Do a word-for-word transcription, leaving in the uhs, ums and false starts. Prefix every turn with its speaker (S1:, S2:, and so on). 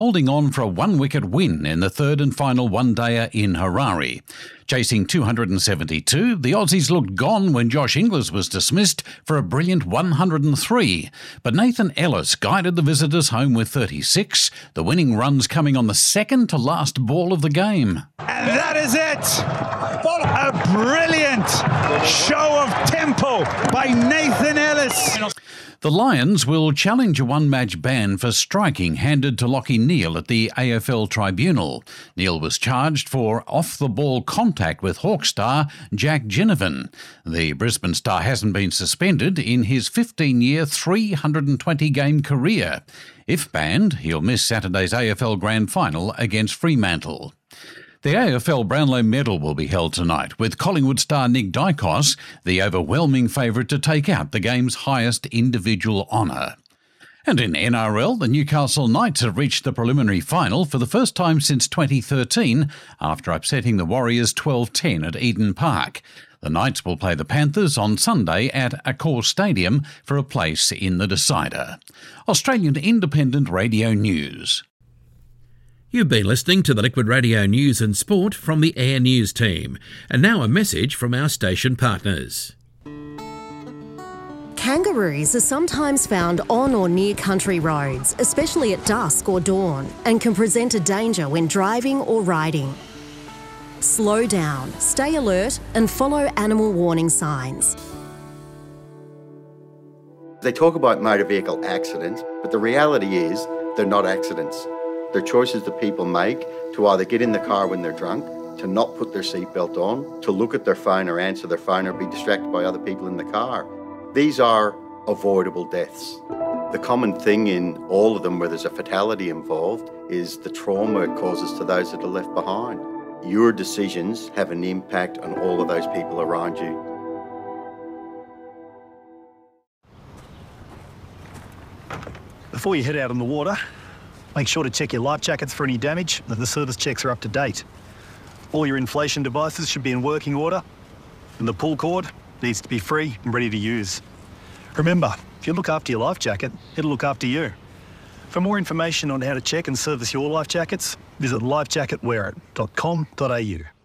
S1: holding on for a one-wicket win in the third and final one-dayer in Harare. Chasing two hundred seventy-two, the Aussies looked gone when Josh Inglis was dismissed for a brilliant one hundred three. But Nathan Ellis guided the visitors home with thirty-six, the winning runs coming on the second to last ball of the game.
S2: And that is it! A brilliant show of tempo by Nathan Ellis.
S1: The Lions will challenge a one-match ban for striking handed to Lachie Neale at the A F L tribunal. Neale was charged for off-the-ball contact with Hawk star Jack Ginnivan. The Brisbane star hasn't been suspended in his fifteen-year, three hundred twenty game career. If banned, he'll miss Saturday's A F L Grand Final against Fremantle. The A F L Brownlow Medal will be held tonight, with Collingwood star Nick Dykos the overwhelming favourite to take out the game's highest individual honour. And in N R L, the Newcastle Knights have reached the preliminary final for the first time since twenty thirteen, after upsetting the Warriors twelve ten at Eden Park. The Knights will play the Panthers on Sunday at Accor Stadium for a place in the decider. Australian Independent Radio News.
S3: You've been listening to the Liquid Radio News and Sport from the Air News team. And now a message from our station partners.
S4: Kangaroos are sometimes found on or near country roads, especially at dusk or dawn, and can present a danger when driving or riding. Slow down, stay alert, and follow animal warning signs.
S5: They talk about motor vehicle accidents, but the reality is they're not accidents. They're choices that people make to either get in the car when they're drunk, to not put their seatbelt on, to look at their phone or answer their phone or be distracted by other people in the car. These are avoidable deaths. The common thing in all of them where there's a fatality involved is the trauma it causes to those that are left behind. Your decisions have an impact on all of those people around you.
S6: Before you head out on the water, make sure to check your life jackets for any damage and the service checks are up to date. All your inflation devices should be in working order and the pull cord needs to be free and ready to use. Remember, if you look after your life jacket, it'll look after you. For more information on how to check and service your life jackets, visit life jacket wear it dot com dot a u.